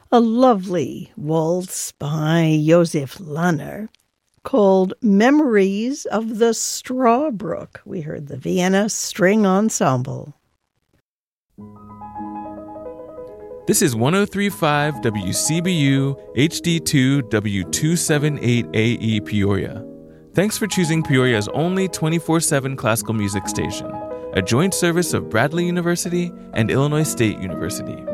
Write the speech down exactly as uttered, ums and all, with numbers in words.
a lovely waltz by Josef Lanner called Memories of the Strawbrook. We heard the Vienna String Ensemble. This is one oh three point five W C B U H D two W two seventy-eight A E Peoria. Thanks for choosing Peoria's only twenty-four seven classical music station, a joint service of Bradley University and Illinois State University.